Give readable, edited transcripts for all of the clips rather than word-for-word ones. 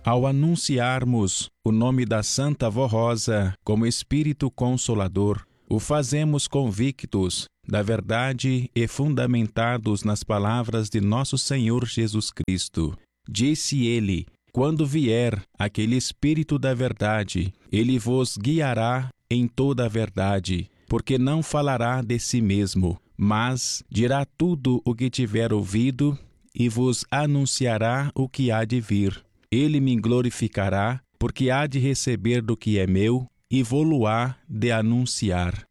Ao anunciarmos o nome da Santa Avó Rosa como Espírito Consolador, o fazemos convictos da verdade e fundamentados nas palavras de nosso Senhor Jesus Cristo. Disse ele: quando vier aquele Espírito da verdade, ele vos guiará em toda a verdade, porque não falará de si mesmo, mas dirá tudo o que tiver ouvido e vos anunciará o que há de vir. Ele me glorificará, porque há de receber do que é meu e vô-lo-á de anunciar.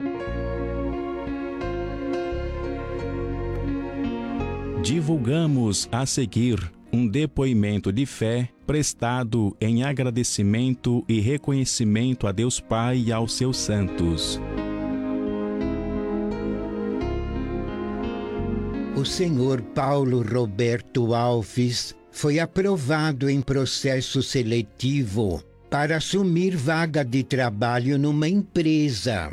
Divulgamos a seguir um depoimento de fé prestado em agradecimento e reconhecimento a Deus Pai e aos seus santos. O senhor Paulo Roberto Alves foi aprovado em processo seletivo para assumir vaga de trabalho numa empresa,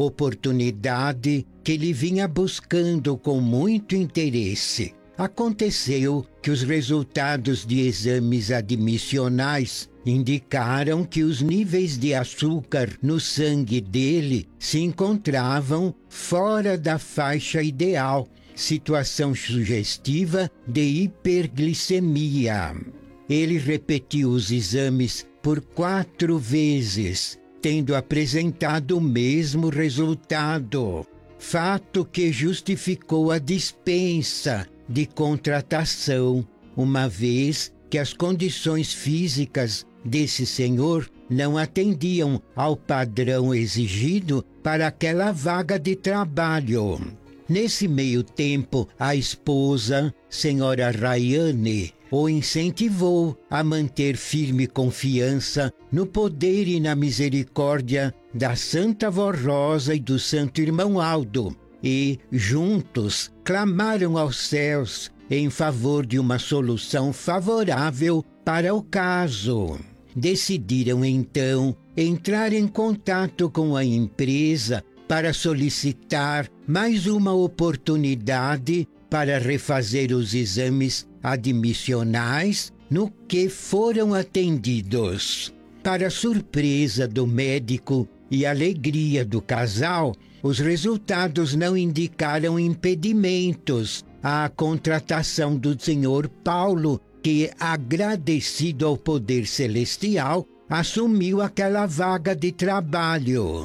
oportunidade que ele vinha buscando com muito interesse. Aconteceu que os resultados de exames admissionais indicaram que os níveis de açúcar no sangue dele se encontravam fora da faixa ideal, situação sugestiva de hiperglicemia. Ele repetiu os exames por 4 vezes, tendo apresentado o mesmo resultado, fato que justificou a dispensa de contratação, uma vez que as condições físicas desse senhor não atendiam ao padrão exigido para aquela vaga de trabalho. Nesse meio tempo, a esposa, senhora Rayane, o incentivou a manter firme confiança no poder e na misericórdia da Santa Avó Rosa e do Santo Irmão Aldo, e, juntos, clamaram aos céus em favor de uma solução favorável para o caso. Decidiram, então, entrar em contato com a empresa para solicitar mais uma oportunidade para refazer os exames admissionais no que foram atendidos. Para surpresa do médico e alegria do casal, os resultados não indicaram impedimentos à contratação do senhor Paulo, que, agradecido ao poder celestial, assumiu aquela vaga de trabalho.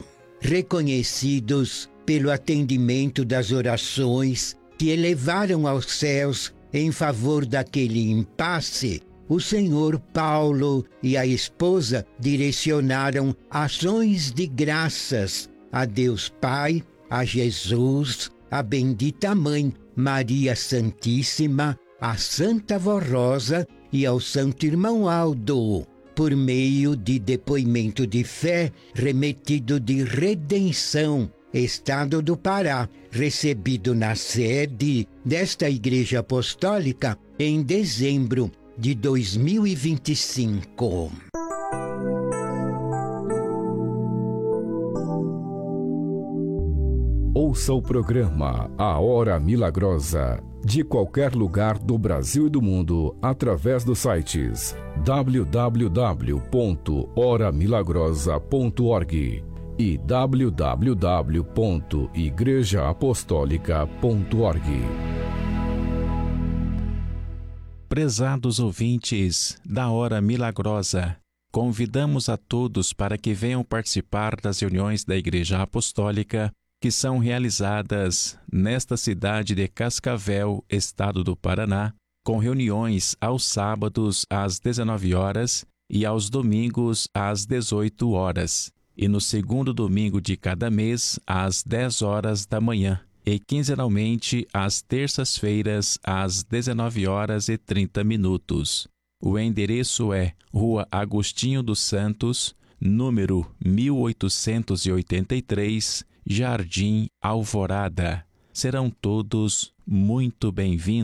Reconhecidos pelo atendimento das orações que elevaram aos céus em favor daquele impasse, o senhor Paulo e a esposa direcionaram ações de graças a Deus Pai, a Jesus, a bendita Mãe Maria Santíssima, a Santa Avó Rosa e ao Santo Irmão Aldo, por meio de depoimento de fé remetido de Redenção, Estado do Pará, recebido na sede desta Igreja Apostólica em dezembro de 2025. Ouça o programa A Hora Milagrosa, de qualquer lugar do Brasil e do mundo, através dos sites www.horamilagrosa.org e www.igrejaapostólica.org. Prezados ouvintes da Hora Milagrosa, convidamos a todos para que venham participar das reuniões da Igreja Apostólica que são realizadas nesta cidade de Cascavel, estado do Paraná, com reuniões aos sábados às 19 horas e aos domingos às 18 horas, e no segundo domingo de cada mês às 10 horas da manhã, e quinzenalmente às terças-feiras às 19 horas e 30 minutos. O endereço é Rua Agostinho dos Santos, número 1883, Jardim Alvorada. Serão todos muito bem-vindos.